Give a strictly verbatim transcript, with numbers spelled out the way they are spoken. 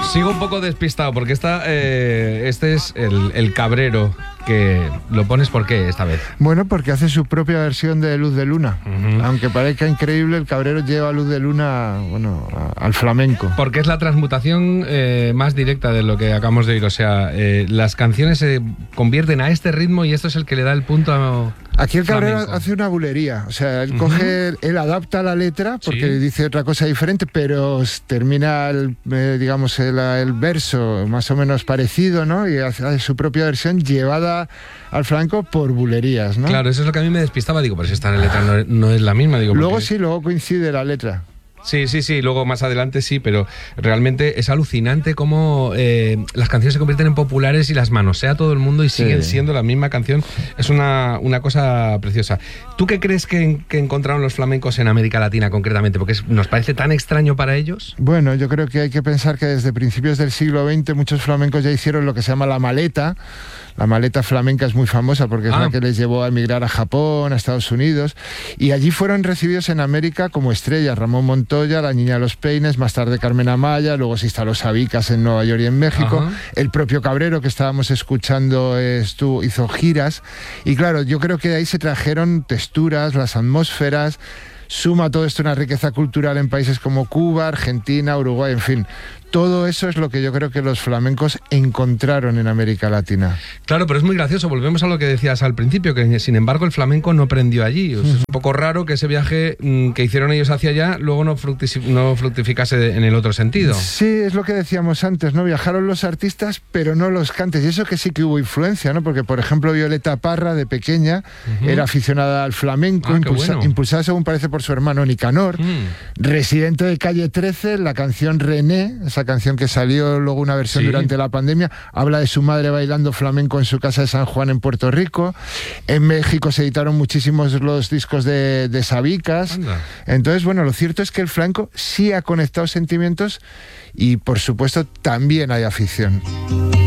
Sigo un poco despistado porque esta, eh, este es el, el cabrero que lo pones. ¿Por qué esta vez? Bueno, porque hace su propia versión de Luz de Luna. Uh-huh. Aunque parezca increíble, el cabrero lleva Luz de Luna, bueno, a, al flamenco. Porque es la transmutación eh, más directa de lo que acabamos de oír. O sea, eh, las canciones se convierten a este ritmo y esto es el que le da el punto a... Aquí el cabrero flamenco hace una bulería, o sea, él uh-huh. coge, él adapta la letra porque sí. dice otra cosa diferente, pero termina, el, eh, digamos, el, el verso más o menos parecido, ¿no? Y hace su propia versión llevada al flamenco por bulerías, ¿no? Claro, eso es lo que a mí me despistaba, digo, pero si está en la letra no, no es la misma, digo. Luego porque... sí, luego coincide la letra. Sí, sí, sí, luego más adelante sí, pero realmente es alucinante cómo eh, las canciones se convierten en populares y las manosea todo el mundo y sí. siguen siendo la misma canción. Es una, una cosa preciosa. ¿Tú qué crees que, que encontraron los flamencos en América Latina concretamente? Porque es, nos parece tan extraño para ellos. Bueno, yo creo que hay que pensar que desde principios del siglo veinte muchos flamencos ya hicieron lo que se llama la maleta. La maleta flamenca es muy famosa porque es ah. la que les llevó a emigrar a Japón, a Estados Unidos, y allí fueron recibidos en América como estrellas. Ramón Montoya, La Niña de los Peines, más tarde Carmen Amaya, luego se instaló Sabicas en Nueva York y en México. Ajá. El propio Cabrero, que estábamos escuchando, estuvo, hizo giras, y claro, yo creo que de ahí se trajeron texturas, las atmósferas. Suma todo esto una riqueza cultural en países como Cuba, Argentina, Uruguay, en fin. Todo eso es lo que yo creo que los flamencos encontraron en América Latina. Claro, pero es muy gracioso. Volvemos a lo que decías al principio, que sin embargo el flamenco no prendió allí. O sea, es un poco raro que ese viaje mmm, que hicieron ellos hacia allá luego no, fructif- no fructificase en el otro sentido. Sí, es lo que decíamos antes, ¿no? Viajaron los artistas, pero no los cantes. Y eso que sí que hubo influencia, ¿no? Porque, por ejemplo, Violeta Parra, de pequeña, uh-huh. era aficionada al flamenco, ah, impulsa- bueno. impulsada, según parece, por su hermano Nicanor. Mm. Residente de Calle trece, la canción René, esa canción que salió luego una versión sí. durante la pandemia, habla de su madre bailando flamenco en su casa de San Juan en Puerto Rico. En México se editaron muchísimos los discos de, de Sabicas. Anda. Entonces, bueno, lo cierto es que el flamenco sí ha conectado sentimientos y, por supuesto, también hay afición.